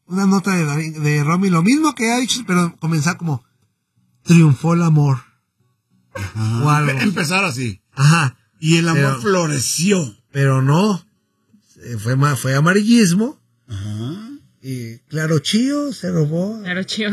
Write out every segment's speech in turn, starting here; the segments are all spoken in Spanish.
una nota de Romy, lo mismo que ha dicho, pero comenzar como triunfó el amor. Ajá. O algo. Empezar así. Ajá. Y el amor floreció. Pero no. Fue amarillismo. Ajá. Y claro, Chío se robó. Claro, Chío.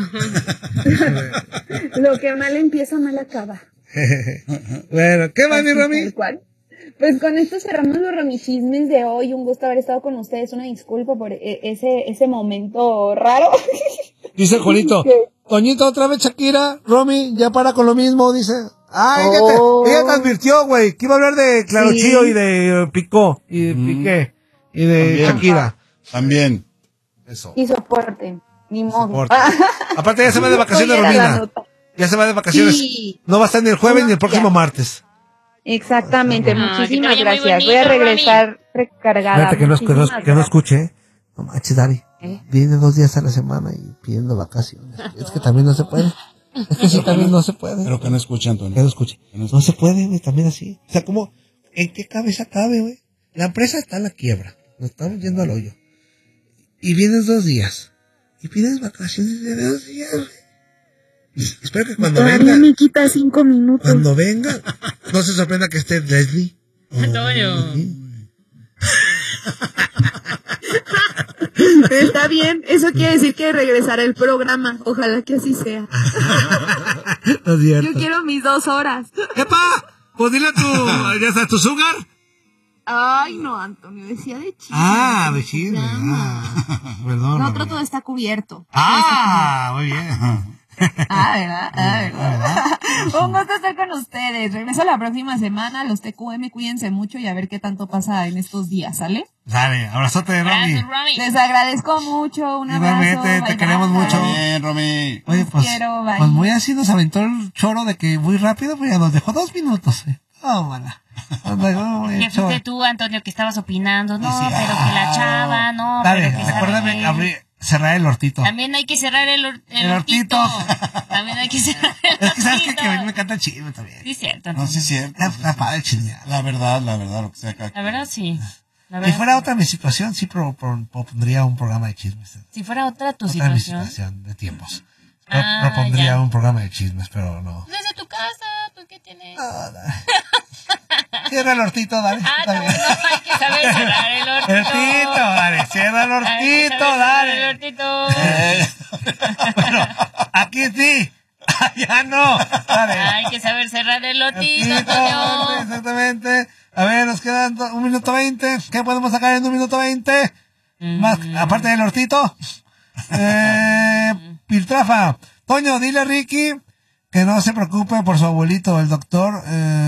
Lo que mal empieza, mal acaba. Bueno, ¿qué más, mi Romy? Pues con esto cerramos los romichismes de hoy. Un gusto haber estado con ustedes. Una disculpa por ese momento raro. Dice Juanito, Toñito, otra vez Shakira, Romy, ya para con lo mismo, dice. Ella te advirtió, güey, que iba a hablar de Claro Chío y de Picó, y de Piqué, y de también, Shakira. También. Eso. Y soporte, ni modo. Aparte ya se va de vacaciones, Romina. Ya se va de vacaciones. Sí. No va a estar ni el jueves ni el próximo martes. Exactamente, muchísimas gracias. Bonito, voy a regresar recargada. Fíjate que no escuche, No manches, Dari. Viene 2 días a la semana y pidiendo vacaciones. Es que también no se puede. Es que sí, también no se puede. Pero que no escuche, Antonio. Que no escuche. No se puede, güey, también así. O sea, como, ¿en qué cabeza cabe, güey? La empresa está en la quiebra. Nos estamos yendo al hoyo. Y vienes 2 días. Y pides vacaciones de 2 días, güey. Espero que cuando venga. me quita 5 minutos. Cuando venga, no se sorprenda que esté Leslie. Antonio. Está bien, eso quiere decir que regresará el programa. Ojalá que así sea. No es cierto. Yo quiero mis 2 horas. ¡Epa! Pues dile a tu sugar. Ay, no, Antonio, decía de chisme. De chisme. Perdón. No, todo está cubierto. Muy bien. ¿Verdad? Un gusto estar con ustedes. Regreso la próxima semana. Los TQM, cuídense mucho y a ver qué tanto pasa en estos días, ¿sale? Dale, abrazote de Romy. Les agradezco mucho. Un abrazo. Igualmente, te queremos mucho. Bien, Romy. Oye, pues muy así nos aventó el choro de que muy rápido, pues ya nos dejó 2 minutos. Mala. ¿Qué fuiste tú, Antonio, que estabas opinando? No, sí, pero que la chava, no. Dale, pero que acuérdame cerrar el hortito. También hay que cerrar el hortito. También hay que cerrar el hortito. Es que sabes que a mí me encanta el chisme también. Sí, cierto. No, sí, cierto. La padre el chisme. La verdad, lo que sea acá. La verdad, sí. Si fuera otra mi situación, sí propondría un programa de chismes. Si fuera otra tu situación. situación. Mi situación de tiempos. Propondría un programa de chismes, pero no. Desde tu casa, pues, ¿qué tienes? Cierra el hortito, dale. No, hay que saber cerrar el hortito. Dale, cierra el hortito, dale. El hortito. Bueno, aquí sí. Ya no. Dale. Hay que saber cerrar el hortito, Antonio. Exactamente. A ver, nos quedan 1 minuto 20. ¿Qué podemos sacar en 1 minuto 20? Más, aparte del hortito. Piltrafa. Toño, dile a Ricky que no se preocupe por su abuelito, el doctor.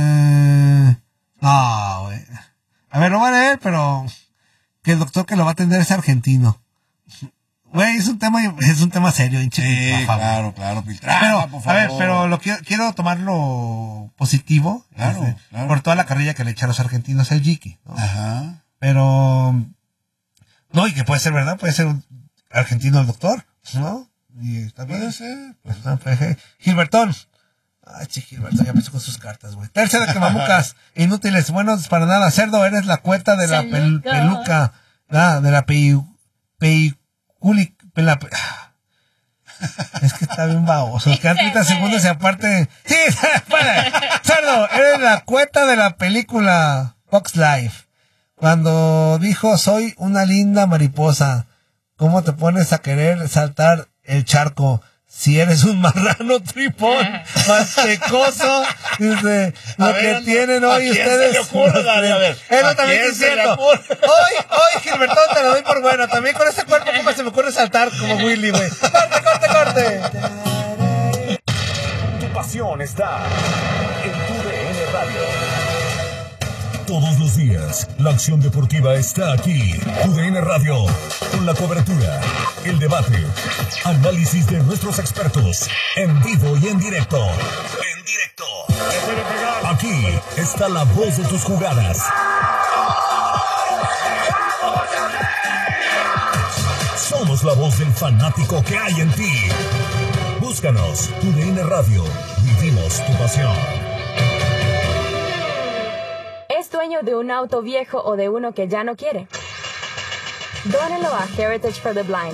No, güey. A ver, lo voy a leer, pero que el doctor que lo va a atender es argentino. Güey, es un tema serio, hinche. Sí, claro, Piltrafa, por favor. A ver, pero quiero tomarlo positivo. Claro. Por toda la carrilla que le echaron los argentinos al Jiki, ¿no? Ajá. Pero no, y que puede ser verdad, puede ser un argentino el doctor, ¿no? Y está bien. Puede ser. Gilbertón. Ay, Gilbertón, ya empezó con sus cartas, güey. Tercia de quemamucas, inútiles, buenos para nada. Cerdo, eres la cueta de la peluca, de la es que está bien baboso. Quedan 30 segundos y aparte. Sí, para. Cerdo, eres la cueta de la película Fox Life. Cuando dijo, soy una linda mariposa. ¿Cómo te pones a querer saltar el charco? Si eres un marrano tripón, mantecoso, dice, lo que tienen hoy ustedes. A ver. Eso también es cierto. Hoy, Gilbertón, te lo doy por bueno. También con ese cuerpo, ¿cómo se me ocurre saltar como Willy, güey? ¡Corte! Tu pasión está en tu DN Radio. Todos los días, la acción deportiva está aquí. UDN Radio, con la cobertura, el debate, análisis de nuestros expertos, en vivo y en directo. Aquí está la voz de tus jugadas. Somos la voz del fanático que hay en ti. Búscanos, UDN Radio. Vivimos tu pasión. ¿Es dueño de un auto viejo o de uno que ya no quiere? Dónelo a Heritage for the Blind.